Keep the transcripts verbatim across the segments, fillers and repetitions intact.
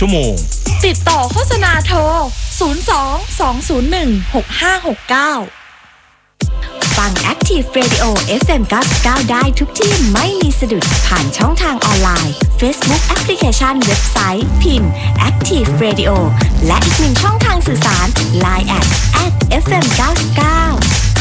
ชั่วโมงติดต่อโฆษณาโทรศูนย์ สอง สอง ศูนย์ หนึ่ง หก ห้า หก เก้าฟัง Active Radio เอฟ เอ็ม เก้าสิบเก้าได้ทุกที่ไม่มีสะดุดผ่านช่องทางออนไลน์ Facebook แอปพลิเคชันเว็บไซต์พิมพ์ Active Radio และอีกหนึ่งช่องทางสื่อสาร ไลน์ แอท แอท เอฟ เอ็ม เก้าสิบเก้า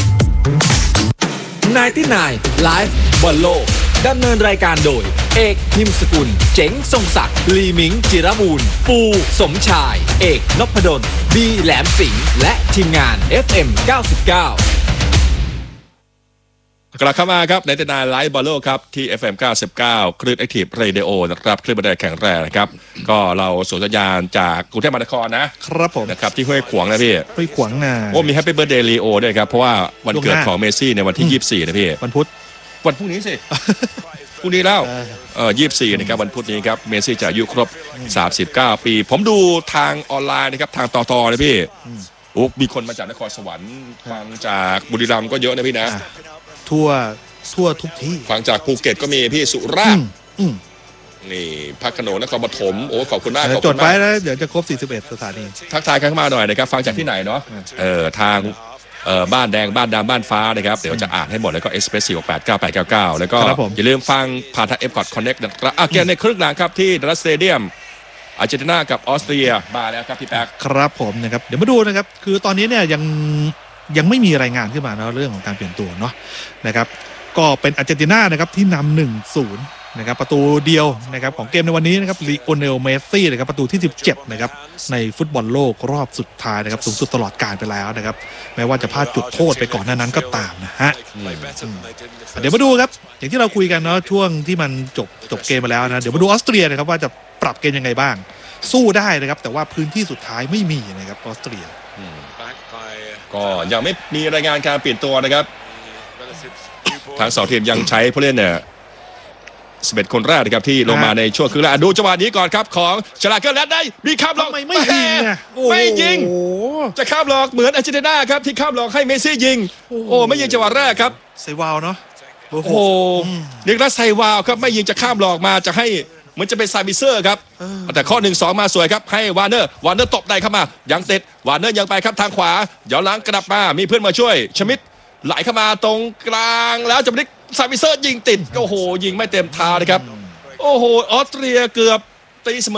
ไนน์ตี้ไนน์ Live บอลโลกดำเนินรายการโดยเอกพิมพ์สกุลเจ๋งทรงศักดิ์ลีมิงจิรบูรณ์ปูสมชายเอกนพดลบีแหลมสิงห์และทีมงาน เอฟ เอ็ม เก้าสิบเก้ากลับเข้ามาครับในตนายไลฟ์บอลโลครับที่ เอฟ เอ็ม เก้าสิบเก้าคลื่น Active Radio นะครับคลื่นบันไดแข็งแรงนะครับก็เราส่งสัญญาณจากกรุงเทพมหานครนะครับผมนะครับที่ห้วยขวางนะพี่ห้วยขวางนะโอ้มีแฮปปี้เบิร์ธเดย์ลีโอด้วยครับเพราะว่าวันเกิดของเมสซี่ในวันที่ยี่สิบสี่นะพี่วันพุธวันพรุ่งนี้สิพรุ่งนี้แล้วเออยี่สิบสี่นะครับวันพุธนี้ครับเมสซี่จะอายุครบสามสิบเก้าปีผมดูทางออนไลน์นะครับทางต่อๆนะพี่โอ้มีคนมาจากนครสวรรค์ฟังจากบุรีรัมย์ก็เยอะนะพี่นะทั่วทั่วทุกที่ฟังจากภูเก็ตก็มีพี่สุราษฎร์นี่พระโขนงนครปฐมโอ้ขอบคุณมากจดไว้แล้วเดี๋ยวจะครบสี่สิบเอ็ดสถานีทักทายกันเข้ามาหน่อยนะครับฟังจากที่ไหนเนาะเออทางเอ่อบ้านแดงบ้านดำบ้านฟ้านะครับเดี๋ยวจะอ่านให้หมดแล้วก็ เอส พี เอส สี่ หก แปด เก้า แปด เก้า เก้าแล้วก็อย่าลืมฟังผ่านทาง Epcot Connect นะครับอ่ะเกมในครึ่งหลังครับที่ดัลลัสสเตเดียมอาร์เจนตินากับออสเตรียมาแล้วครับพี่แป๊กครับผมนะครับเดี๋ยวมาดูนะครับคือตอนนี้เนี่ยยังยังไม่มีรายงานขึ้นมาเนาะเรื่องของการเปลี่ยนตัวเนาะนะครับก็เป็นอาร์เจนตินานะครับที่นำ หนึ่งศูนย์ นะครับประตูเดียวนะครับของเกมในวันนี้นะครับลีโอเนลเมสซี่นะครับประตูที่สิบเจ็ดนะครับในฟุตบอลโลกรอบสุดท้ายนะครับสูงสุดตลอดกาลไปแล้วนะครับแม้ว่าจะพลาดจุดโทษไปก่อนหน้านั้นก็ตามนะฮะเดี๋ยวมาดูครับอย่างที่เราคุยกันเนาะช่วงที่มันจบจบเกมมาแล้วนะเดี๋ยวมาดูออสเตรียนะครับว่าจะปรับเกมยังไงบ้างสู้ได้นะครับแต่ว่าพื้นที่สุดท้ายไม่มีนะครับออสเตรียก็ยังไม่มีรายงานการเปลี่ยนตัวนะครับทางสองทีมยังใช้ผู้เล่นเนี่ยสิบเอ็ดคนแรกนะครับที่ลงมาในช่วงครึ่งแรกดูจังหวะนี้ก่อนครับของชลาเกอร์และได้มีข้ามหลอกไม่ยิงไม่ยิงจะข้ามหลอกเหมือนอาร์เจนตินาครับที่ข้ามหลอกให้เมสซี่ยิงโอ้ไม่ยิงจังหวะแรกครับไซวาวเนาะโอ้โหเรียกว่าไซวาวครับไม่ยิงจะข้ามหลอกมาจะให้เหมือนจะเป็นซาบิเซอร์ครับแต่ข้อหนึ่งสองมาสวยครับให้วาร์เนอร์วาร์เนอร์ตบได้เข้ามายังติดวาร์เนอร์ยังไปครับทางขวาย้อนหลังกลับมามีเพื่อนมาช่วยชมิดไหลเข้ามาตรงกลางแล้วจะไปซาบิเซอร์ยิงติดโอ้โหยิงไม่เต็มทางนะครับโอ้โหออสเตรียเกือบตีเสมอ